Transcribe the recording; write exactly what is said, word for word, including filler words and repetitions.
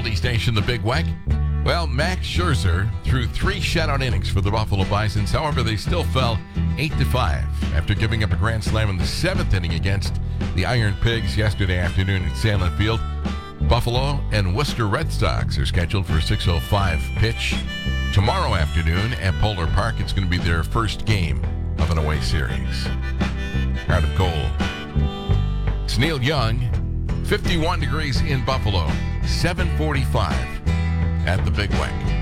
Oldie Station, the Big Weck. Well, Max Scherzer threw three shutout innings for the Buffalo Bisons. However, they still fell eight to five after giving up a grand slam in the seventh inning against the Iron Pigs yesterday afternoon at Sandlin Field. Buffalo and Worcester Red Sox are scheduled for a six oh five pitch tomorrow afternoon at Polar Park. It's going to be their first game of an away series. Heart of Gold. It's Neil Young. fifty-one degrees in Buffalo. seven forty-five at the Big Weck.